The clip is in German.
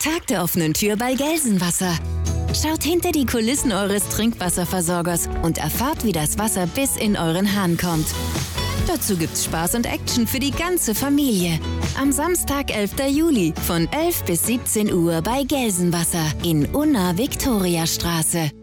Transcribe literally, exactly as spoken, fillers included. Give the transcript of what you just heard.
Tag der offenen Tür bei Gelsenwasser. Schaut hinter die Kulissen eures Trinkwasserversorgers und erfahrt, wie das Wasser bis in euren Hahn kommt. Dazu gibt's Spaß und Action für die ganze Familie. Am Samstag, elfter Juli von elf bis siebzehn Uhr bei Gelsenwasser in Unna Viktoriastraße.